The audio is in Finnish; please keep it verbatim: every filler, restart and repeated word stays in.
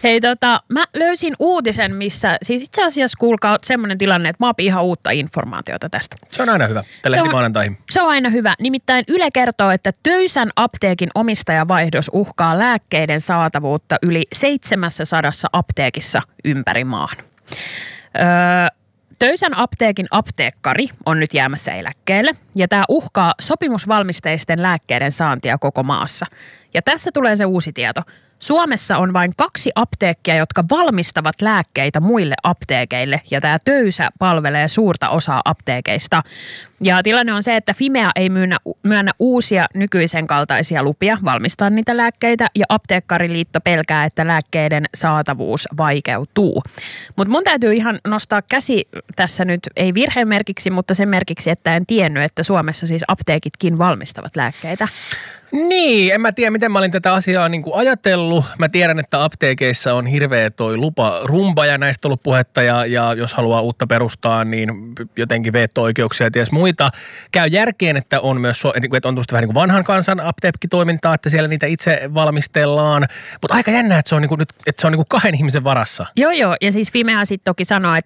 Hei tota, mä löysin uutisen, missä, siis itse asiassa kuulkaa semmoinen tilanne, että mä opin ihan uutta informaatiota tästä. Se on aina hyvä, tälle heti maanantaihin. Se on aina hyvä. Nimittäin Yle kertoo, että Töysän apteekin omistajavaihdos uhkaa lääkkeiden saatavuutta yli seitsemässäsadassa apteekissa ympäri maahan. Öö, Töysän apteekin apteekkari on nyt jäämässä eläkkeelle ja tämä uhkaa sopimusvalmisteisten lääkkeiden saantia koko maassa. Ja tässä tulee se uusi tieto. Suomessa on vain kaksi apteekkia, jotka valmistavat lääkkeitä muille apteekeille ja tämä Töysä palvelee suurta osaa apteekeista. Ja tilanne on se, että Fimea ei myönnä, myönnä uusia nykyisen kaltaisia lupia valmistaa niitä lääkkeitä ja Apteekkariliitto pelkää, että lääkkeiden saatavuus vaikeutuu. Mutta mun täytyy ihan nostaa käsi tässä nyt, ei virheen merkiksi, mutta sen merkiksi, että en tiennyt, että Suomessa siis apteekitkin valmistavat lääkkeitä. Niin, en mä tiedä, miten mä olin tätä asiaa niin kuin ajatellut. Mä tiedän, että apteekeissa on hirveä toi lupa rumba ja näistä on ollut puhetta ja, ja jos haluaa uutta perustaa, niin jotenkin veto-oikeuksia ja ties muita. Käy järkeen, että on myös että on tuosta vähän niin kuin vanhan kansan apteekkitoimintaa, että siellä niitä itse valmistellaan. Mutta aika jännä, että se on, niin kuin nyt, että se on niin kuin kahden ihmisen varassa. Joo, joo. Ja siis Fimea sitten toki sanoo, että